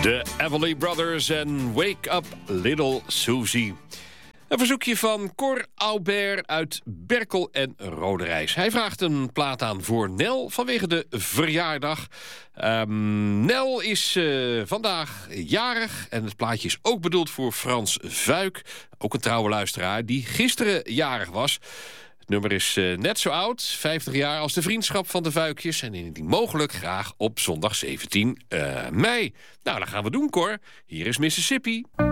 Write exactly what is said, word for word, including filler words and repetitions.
De Everly Brothers en Wake Up Little Susie. Een verzoekje van Cor Aubert uit Berkel en Roderijs. Hij vraagt een plaat aan voor Nel vanwege de verjaardag. Um, Nel is uh, vandaag jarig en het plaatje is ook bedoeld voor Frans Vuik. Ook een trouwe luisteraar die gisteren jarig was. Het nummer is uh, net zo oud, vijftig jaar, als de vriendschap van de Vuikjes. En indien mogelijk graag op zondag zeventien mei. Nou, dat gaan we doen, Cor. Hier is Mississippi.